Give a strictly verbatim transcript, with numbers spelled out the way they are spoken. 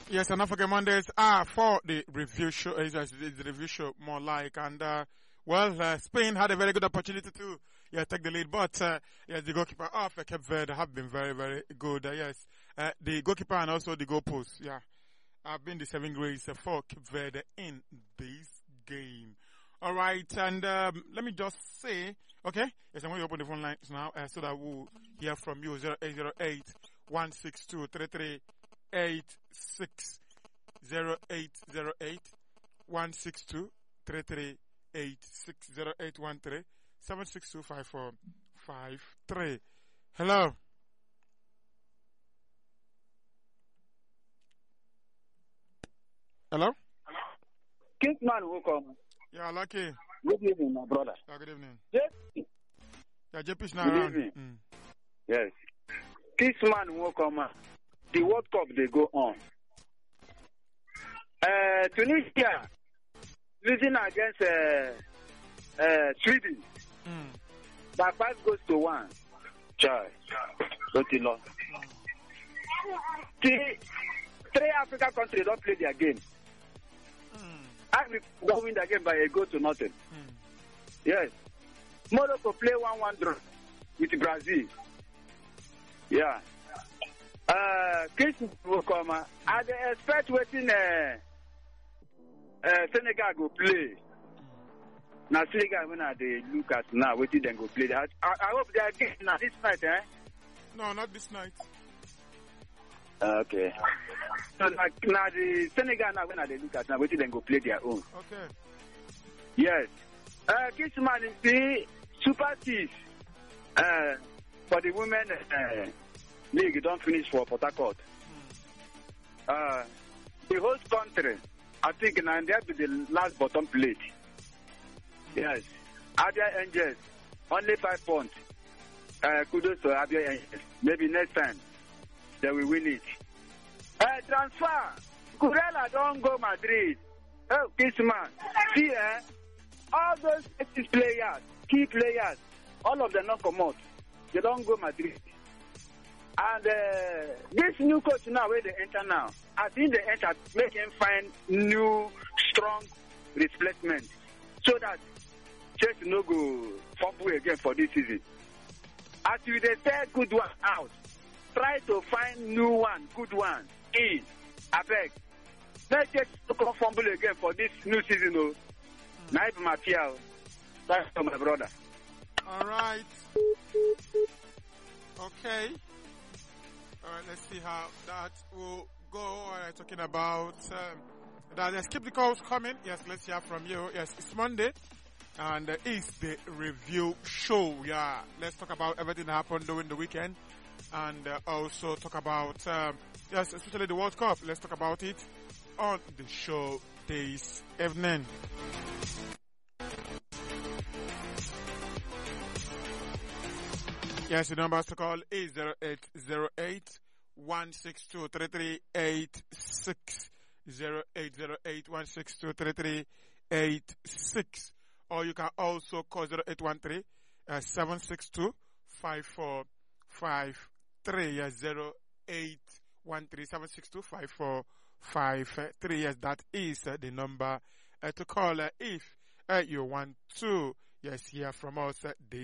Yes, and African Mondays are for the review show. It's the review show more like, and uh, well, uh, Spain had a very good opportunity to yeah take the lead, but uh, yes, the goalkeeper of uh, Cape Verde have been very very good. Uh, yes, uh, the goalkeeper and also the goalpost, yeah, have been the saving grace for Cape Verde in this game. All right, and um, let me just say, okay, yes, I'm going to open the phone lines now uh, so that we'll hear from you. Zero eight zero eight one six two three three. Eight six zero eight zero eight one six two three three eight six zero eight one three seven six two five four five three. Hello. Hello. Kingsman who come. Yeah, lucky. Good evening, my brother. Yeah, good evening. J P. Yeah, J P's not Good around. evening. Mm. Yes. Kingsman who come. The World Cup they go on. Uh, Tunisia losing against uh, uh, Sweden. Mm. By five goes to one. Chai. Don't you know? The three African countries don't play their game. Mm. Africa don't win their game by a goal to nothing. Mm. Yes. Morocco play one one draw with Brazil. Yeah. Uh, Kingsman will come. I dey expect waiting uh, uh, Senegal go play. Now Senegal when I they look at now waiting then go play. I, I, I hope they are getting now this night, eh? No, not this night. Uh, okay. So now, now the Senegal now when I they look at now waiting then go play their own. Okay. Yes. Uh, Kingsman is the Super Six uh, for the women. Uh, League don't finish for Port Harcourt. Mm. Uh, the host country, I think, now they have to be the last bottom plate. Yes. Abia Angels, only five points. Uh, kudos to Abia Angels. Maybe next time they will win it. Uh, transfer. Kurela don't go Madrid. Oh, this man. See, eh? All those players, key players, all of them not come out. They don't go Madrid. And uh, this new coach now, where they enter now, I think they enter, make him find new, strong replacement so that Chelsea no go fumble again for this season. As you they say good one out, try to find new one, good one in. I beg. Let Chelsea no come fumble again for this new season. Oh, mm. Now it's my fear. That's for my brother. All right. Okay. All right, let's see how that will go. All right, talking about um, that. Let's keep the calls coming. Yes, let's hear from you. Yes, it's Monday, and uh, it's the review show. Yeah, let's talk about everything that happened during the weekend, and uh, also talk about um, yes, especially the World Cup. Let's talk about it on the show this evening. Yes, the numbers to call is zero eight zero eight one six two three three eight six zero eight zero eight one six two three three eight six, or you can also call zero eight one three seven six two five four five three. Yes, zero eight one three seven six two five four five three. Yes, that is uh, the number uh, to call uh, if uh, you want to yes hear from us. Uh,